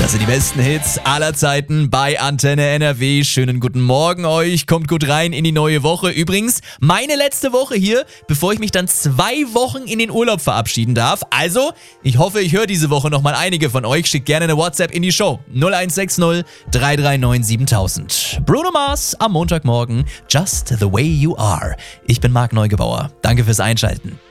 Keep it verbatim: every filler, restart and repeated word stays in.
Das sind die besten Hits aller Zeiten bei Antenne N R W. Schönen guten Morgen euch. Kommt gut rein in die neue Woche. Übrigens, meine letzte Woche hier, bevor ich mich dann zwei Wochen in den Urlaub verabschieden darf. Also, ich hoffe, ich höre diese Woche nochmal einige von euch. Schickt gerne eine WhatsApp in die Show. null eins sechs null drei drei neun siebentausend. Bruno Mars am Montagmorgen. Just the way you are. Ich bin Marc Neugebauer. Danke fürs Einschalten.